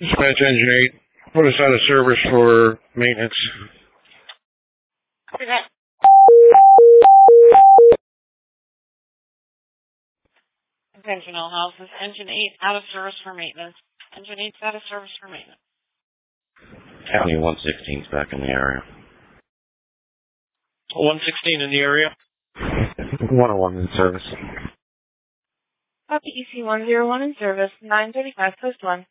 Dispatch engine 8. Put us out of service for maintenance. Okay. Attention all houses. Engine 8 out of service for maintenance. Engine 8's out of service for maintenance. County 116's back in the area. 116 in the area. 101 in service. Copy EC 101 in service. 935 post 1.